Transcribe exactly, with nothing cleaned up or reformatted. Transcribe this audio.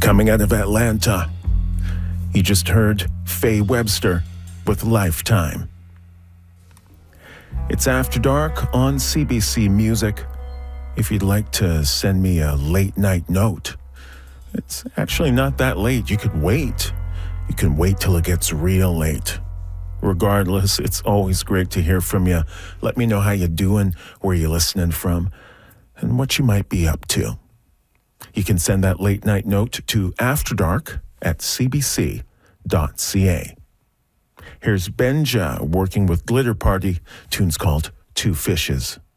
coming out of Atlanta. You just heard Faye Webster with Lifetime. It's After Dark on C B C Music. If you'd like to send me a late night note, it's actually not that late. You could wait. You can wait till it gets real late. Regardless, it's always great to hear from you. Let me know how you're doing, where you're listening from, and what you might be up to. You can send that late night note to afterdark at c b c dot c a. Here's Benja working with Glitter Party, tune's called Two Fishes.